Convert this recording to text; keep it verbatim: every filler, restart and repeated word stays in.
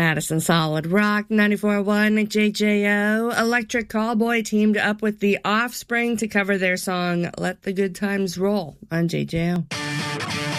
Madison Solid Rock, ninety-four point one J J O. Electric Callboy teamed up with The Offspring to cover their song Let the Good Times Roll on J J O.